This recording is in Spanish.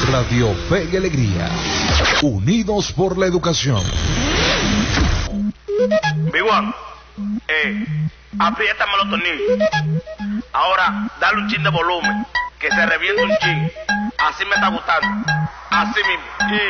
Radio Fe y Alegría, unidos por la educación. Big One, apriétame los tornillos. Ahora, dale un chin de volumen, que se reviente un chin. Así me está gustando. Así mismo.